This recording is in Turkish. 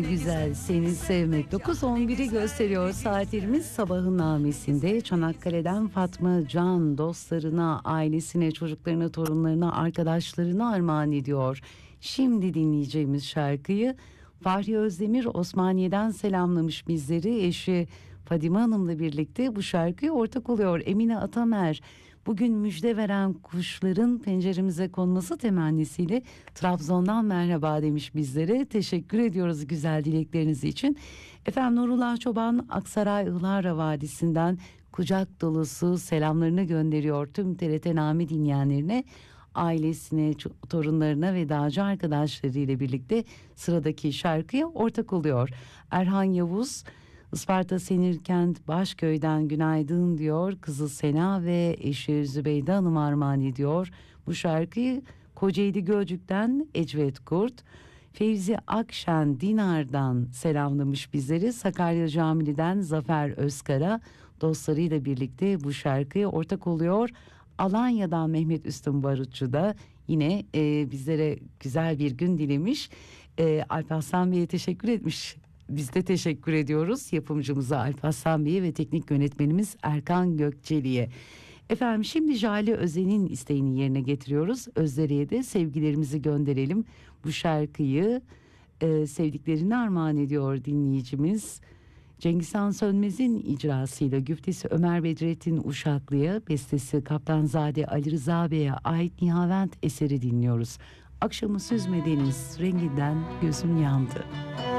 Ne güzel seni sevmek. 9:11'i gösteriyor saatlerimiz. Sabahın namesinde Çanakkale'den Fatma Can dostlarına, ailesine, çocuklarına, torunlarına, arkadaşlarına armağan ediyor. Şimdi dinleyeceğimiz şarkıyı Fahri Özdemir Osmaniye'den selamlamış bizleri. Eşi Fadime Hanım'la birlikte bu şarkıya ortak oluyor. Emine Atamer bugün müjde veren kuşların penceremize konması temennisiyle Trabzon'dan merhaba demiş bizlere. Teşekkür ediyoruz güzel dilekleriniz için. Efendim Nurullah Çoban Aksaray Ihlara Vadisi'nden kucak dolusu selamlarını gönderiyor tüm TRT Nami dinleyenlerine, ailesine, torunlarına ve dağcı arkadaşlarıyla birlikte sıradaki şarkıya ortak oluyor. Erhan Yavuz Isparta Senirkent Başköy'den günaydın diyor. Kızı Sena ve eşi Zübeyde Hanım armağan ediyor. Bu şarkıyı Kocaeli Gölcük'ten Ecvet Kurt, Fevzi Akşen Dinar'dan selamlamış bizleri. Sakarya Camili'den Zafer Özkara dostlarıyla birlikte bu şarkıya ortak oluyor. Alanya'dan Mehmet Üstün Barutçu da yine bizlere güzel bir gün dilemiş. Alparslan Bey'e teşekkür etmiş. Biz de teşekkür ediyoruz yapımcımıza Alparslan Bey'e ve teknik yönetmenimiz Erkan Gökçeli'ye. Efendim şimdi Jale Özen'in isteğini yerine getiriyoruz. Özleri'ye de sevgilerimizi gönderelim. Bu şarkıyı sevdiklerine armağan ediyor dinleyicimiz. Cengizhan Sönmez'in icrasıyla güftesi Ömer Bedrettin Uşaklı'ya, bestesi Kaptanzade Ali Rıza Bey'e ait Nihavent eseri dinliyoruz. Akşamı süzme deniz renginden gözüm yandı.